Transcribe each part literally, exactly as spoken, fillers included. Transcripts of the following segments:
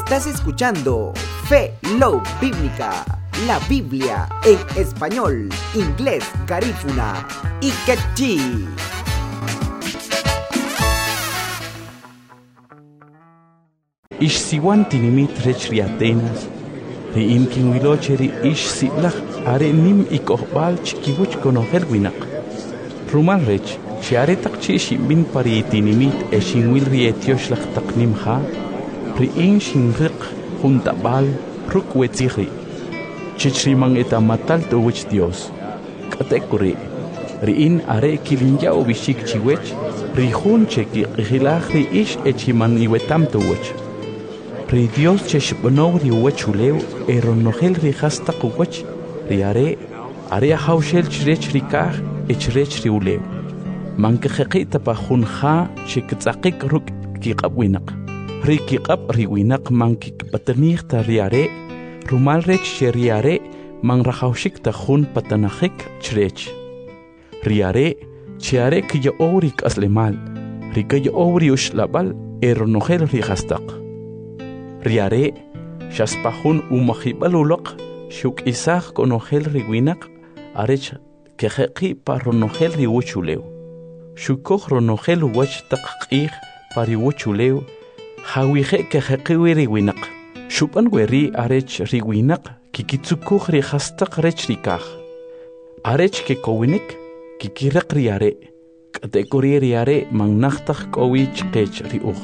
Estás escuchando Fe Love Bíblica, la Biblia en español, inglés, garífuna y quechí. Ixsiwan tinimit rech riatenas, ri imkin wilocheri ixsilaj are nim ikohbal chikiwuch konogel winak. Rumal rech, chi are takchi shimbin pari tinimit e shinwil rietiosh lak taknim ha, ri in shinriq juntabal ruk wetziri. Chichrimang etamatal to wich Dios. Katekuri, ri in are kilinja obishik chiwech, ri hun cheki gilach ri ish echiman iwetam to wich. Ri Dios cheshbonow ri wechuleu eronogel ri hasta kuwech ri are are haushel chrech ri kah echrech ri uleu manke khaqita pa khunha chiktsaqik ruk kiqabwinaq ri kiqab ri winaq manki paternir ta ri are rumal rech ri are man rahaushik ta khun patanahik chrech ri are chiare ki yo orik aslemal ri ki yo ori ushlabal eronogel ri hastaq Riare, shaspahun umahibalulok, shuk isach konogel riwinak, arech keheki paronogel riwuchuleu. Shukoh ronogel wach takqih pariwuchuleu, hawihe keheki riwinak. Shupan weri arech riwinak, kikitsukuh rihastak rech rikah. Arech kekowinik, kikirak riare, kategori riare mangnachtak kowich kech riuch.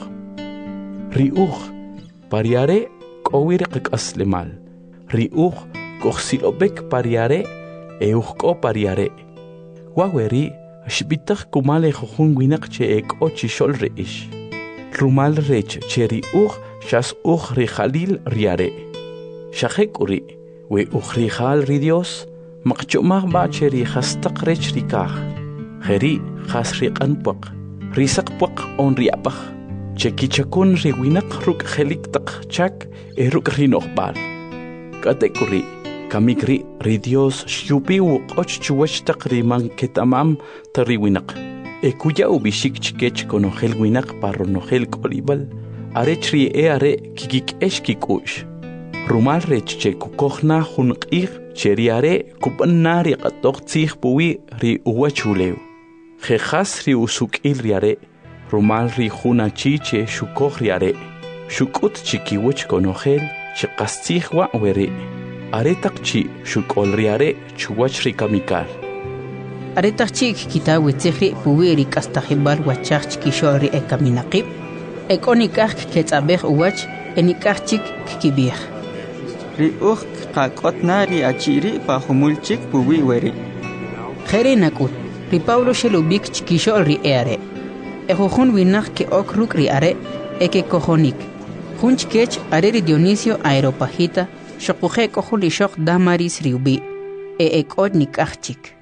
Riuch. Pariare kowir qik aslemal. Riuch koxilobek pariare euchko pariare. Waweri shbitach kumale khun winak che ek ochi shol reish. Rumal rech che riuch shas uch ri khalil riare. Shakekuri we uch ri khal ri Dios maqchumah ba che ri khastaq rech rikah. Kheri khas riqan puq. Risak puq on riapach. Chekichakun riwinak ruk helik tak chak e ruk rinohbal. Katekuri, kamikri ri Dios shupi wuk och chuwach tak riman ketamam ta riwinak. E kuya ubishik chikech konogel winak paronogel kolibal, arech ri e are kikik esh kikush. Rumal rech che kukohna hunqih che ri are kupanna ri qatok tzih puwi ri uwachuleu. Jejas ri usuk il ri are, Rumal ri juna chiche shukoh riare. Shukut chikiwich konogel chikastihwa were. Aretak chi shukol riare chuwach rikamikal. Aretak chi kikita witzihri puwiri kastahibal wachach chikishori e kaminaqib. Ek onikah ketsabeh uwach enikah chik kikibih. Ri uch kakotna ri achiri pa humulchik puwi were. Jere nakut. Ri Pablo shelubik chikishol ri eare. Ejojun winak ke okruk ri are eke kojonik. Junch kech are ri Dionisio Aeropagita, shokuje kohuli shok damaris riubi, e ekot nikachik.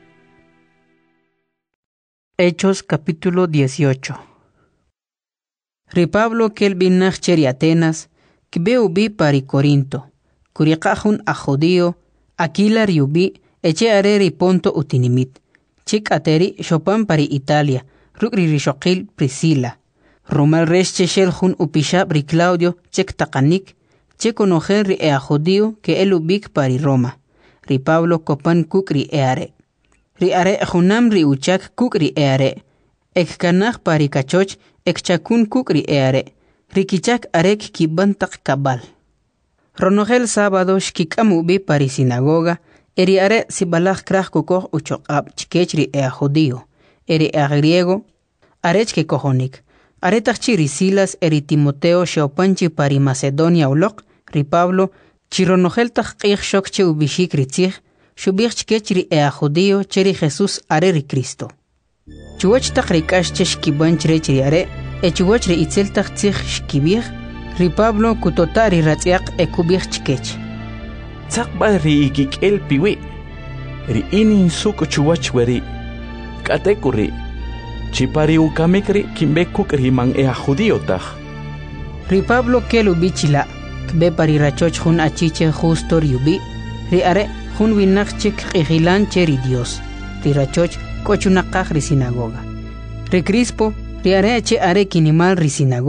Hechos capítulo dieciocho. Ri Pablo kel binach cheri Atenas, kibe ubi pari Corinto, kuriqajun a judío, Aquila riubi, eche are ri Ponto utinimit, chik ateri shopan pari Italia, Rukri rishokil Priscila. Rumal resh cheshel jun upishab ri Claudio chek takanik, che konojer ri ea judío que el ubik pari Roma. Ri Pablo kopan kuk ri eare. Ri are junam ri uchak kuk ri eare. Ek kanach pari kachoch ek chakun kuk ri eare. Ri kichak arek kibantak kabal. Ronogel sábado shkikam ubi pari sinagoga, eri are sibalach krach kukoh uchokab chikech ri ea judío. Eri a griego, arech que cojonik. Aretach ri Silas eri Timoteo sheopanchi pari Macedonia ulok, ri Pablo, chironogel tachqih shok che ubishik ritzich, shubich chkech ri ea judío cheri Jesús are ri Cristo. Chuwach tak rikash che shkibanch rech ri are, e chuwach ri itzel tachtzich shkibich, ri Pablo kutota ri ratziak e kubich chkech. Tzakba ri ikik el piwi, ri inin suk chuwach weri, Katekuri, chipari ukamikri kimbekuk riman ea judío taj. Ri Pablo kelu bichila, kbe pari rachoch jun achiche justo riubi, ri are jun winak chik igilan cheri Dios, ri rachoch kochunakaj ri sinagoga. Ri Crispo, ri are che are kinimal ri sinagoga.